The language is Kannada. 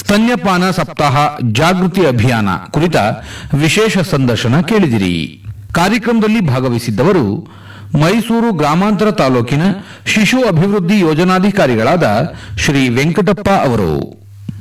ಸ್ತನ್ಯಪಾನ ಸಪ್ತಾಹ ಜಾಗೃತಿ ಅಭಿಯಾನ ಕುರಿತ ವಿಶೇಷ ಸಂದರ್ಶನ ಕೇಳಿದಿರಿ. ಕಾರ್ಯಕ್ರಮದಲ್ಲಿ ಭಾಗವಹಿಸಿದ್ದವರು ಮೈಸೂರು ಗ್ರಾಮಾಂತರ ತಾಲೂಕಿನ ಶಿಶು ಅಭಿವೃದ್ಧಿ ಯೋಜನಾಧಿಕಾರಿಗಳಾದ ಶ್ರೀ ವೆಂಕಟಪ್ಪ ಅವರು.